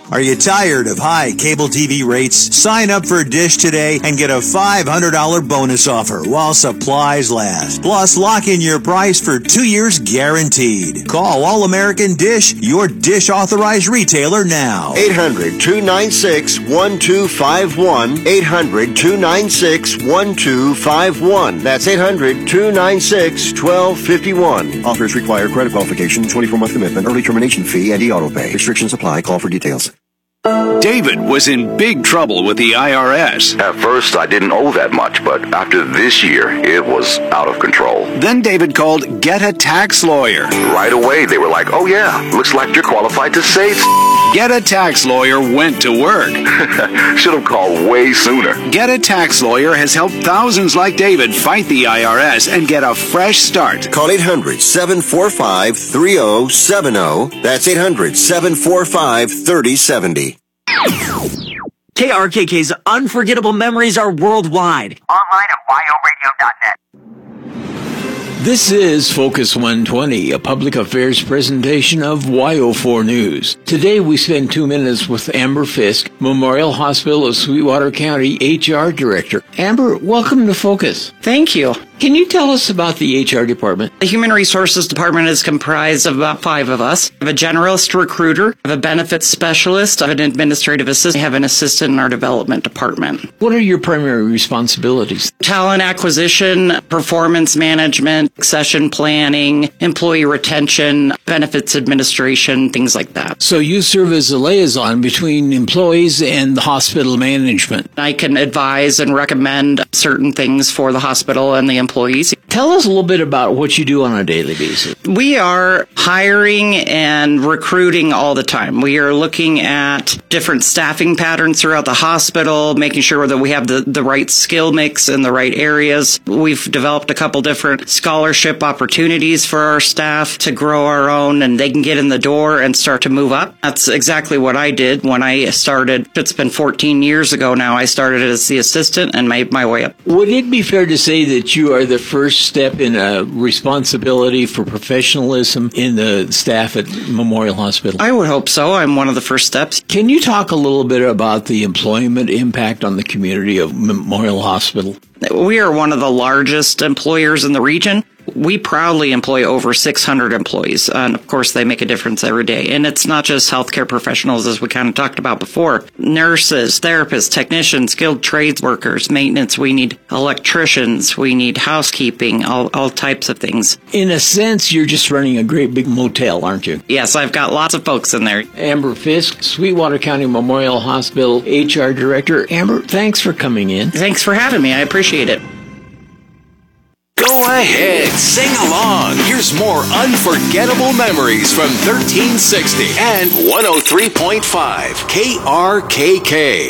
Are you tired of high cable TV rates? Sign up for Dish today and get a $500 bonus offer while supplies last. Plus, lock in your price for 2 years guaranteed. Call All American Dish, your Dish authorized retailer now. 800-296-1251. 800-296-1251. That's 800-296-1251. Offers require credit qualification, 24-month commitment, early termination fee, and e-auto pay. Restrictions apply. Call for details. David was in big trouble with the IRS. At first, I didn't owe that much, but after this year, it was out of control. Then David called Get a Tax Lawyer. Right away, they were like, oh yeah, looks like you're qualified to save. Get a Tax Lawyer went to work. Should have called way sooner. Get a Tax Lawyer has helped thousands like David fight the IRS and get a fresh start. Call 800-745-3070. That's 800-745-3070. KRKK's unforgettable memories are worldwide. Online at yoradio.net. This is Focus 120, a public affairs presentation of YO4 News. Today we spend 2 minutes with Amber Fisk, Memorial Hospital of Sweetwater County HR Director. Amber, welcome to Focus. Thank you. Can you tell us about the HR department? The Human Resources Department is comprised of about 5 of us. I have a generalist recruiter, I have a benefits specialist, I have an administrative assistant, I have an assistant in our development department. What are your primary responsibilities? Talent acquisition, performance management, succession planning, employee retention, benefits administration, things like that. So you serve as a liaison between employees and the hospital management. I can advise and recommend certain things for the hospital and the employees. Tell us a little bit about what you do on a daily basis. We are hiring and recruiting all the time. We are looking at different staffing patterns throughout the hospital, making sure that we have the right skill mix in the right areas. We've developed a couple different scholarship opportunities for our staff to grow our own, and they can get in the door and start to move up. That's exactly what I did when I started. It's been 14 years ago now. I started as the assistant and made my way up. Would it be fair to say that you are the first step in a responsibility for professionalism in the staff at Memorial Hospital? I would hope so. I'm one of the first steps. Can you talk a little bit about the employment impact on the community of Memorial Hospital? We are one of the largest employers in the region. We proudly employ over 600 employees, and of course they make a difference every day. And it's not just healthcare professionals, as we kind of talked about before. Nurses, therapists, technicians, skilled trades workers, maintenance. We need electricians. We need housekeeping, all types of things. In a sense, you're just running a great big motel, aren't you? Yes, I've got lots of folks in there. Amber Fisk, Sweetwater County Memorial Hospital HR Director. Amber, thanks for coming in. Thanks for having me. I appreciate it. Go ahead, sing along. Here's more unforgettable memories from 1360 and 103.5 KRKK.